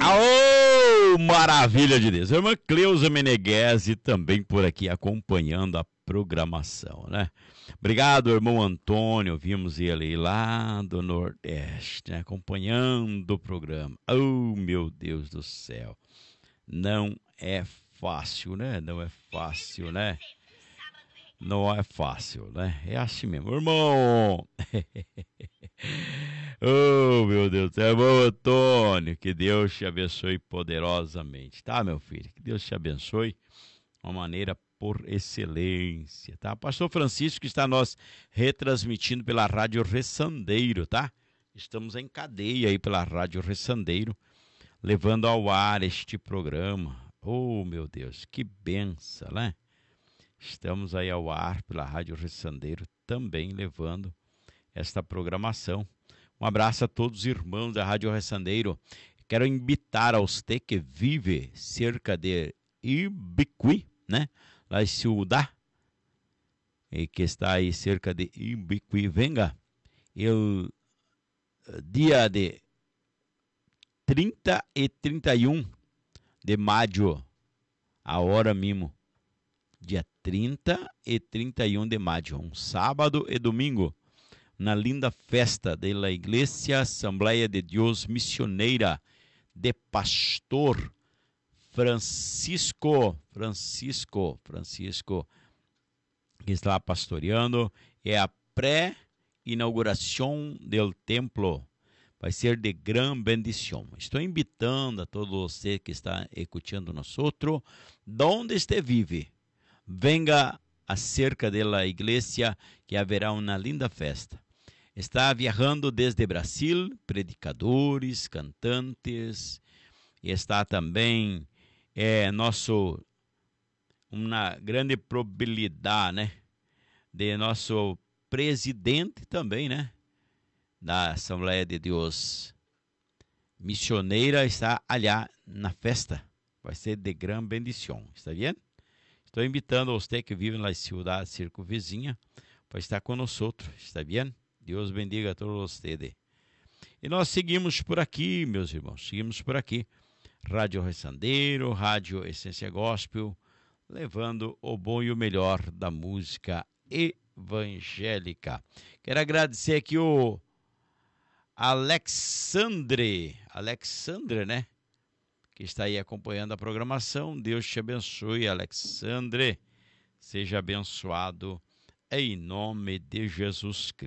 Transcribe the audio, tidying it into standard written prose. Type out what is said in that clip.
Aô, maravilha de Deus. A irmã Cleusa Meneghese também por aqui acompanhando a programação, né? Obrigado, irmão Antônio. Vimos ele lá do Nordeste, né? Acompanhando o programa. Oh, meu Deus do céu. Não é fácil, né? Não é fácil, né? Não é fácil, né? É assim mesmo. Irmão! Oh, meu Deus do céu. Irmão Antônio, que Deus te abençoe poderosamente, tá, meu filho? Que Deus te abençoe de uma maneira por excelência, tá? Pastor Francisco está nós retransmitindo pela Rádio Ressandeiro, tá? Estamos em cadeia aí pela Rádio Ressandeiro, levando ao ar este programa. Oh, meu Deus, que benção, né? Estamos aí ao ar pela Rádio Ressandeiro, também levando esta programação. Um abraço a todos os irmãos da Rádio Ressandeiro. Quero invitar a você que vive cerca de Ibiqui, né? La ciudad, e que está aí cerca de Ibiqui. Venga, o dia de 30 e 31 de maio, a hora mesmo. Dia 30 e 31 de maio, um sábado e domingo, na linda festa da Igreja Assembleia de Deus Missioneira de Pastor Francisco, que está pastoreando. É a pré-inauguração do templo. Vai ser de grande bendição. Estou invitando a todos você que está escutando nós outros, donde este vive, venga acerca da igreja, que haverá uma linda festa. Está viajando desde Brasil, predicadores, cantantes, e está também uma grande probabilidade, né, de nosso presidente também, né, da Assembleia de Deus Missioneira, está allá na festa. Vai ser de grande bendição, está vendo? Estou invitando a você que vive na cidade circunvizinha para estar conosco, está bem? Deus bendiga a todos vocês. E nós seguimos por aqui, meus irmãos, seguimos por aqui. Rádio Ressandeiro, Rádio Essência Gospel, levando o bom e o melhor da música evangélica. Quero agradecer aqui o Alexandre, né? Que está aí acompanhando a programação. Deus te abençoe, Alexandre. Seja abençoado em nome de Jesus Cristo.